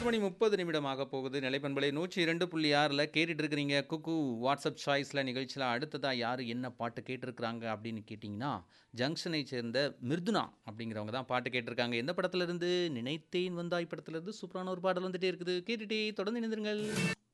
6:30 ஆகப் போகுது. நிலைப்பண்பலை 102.6ல கேட்டுட்டு இருக்கிறீங்க. குக்கு வாட்ஸ்அப் சாய்ஸ்ல நிகழ்ச்சியில அடுத்ததா யாரு என்ன பாட்டு கேட்டிருக்கிறாங்க அப்படின்னு கேட்டீங்கன்னா, ஜங்ஷனை சேர்ந்த மிர்துனா அப்படிங்கிறவங்க தான் பாட்டு கேட்டிருக்காங்க. எந்த படத்துல இருந்து? நினைத்தேன் வந்தாய் படத்துல இருந்து சூப்பரான ஒரு பாடல் வந்துட்டே இருக்குது. கேட்டுட்டே தொடர்ந்து இணைந்திருங்கள்.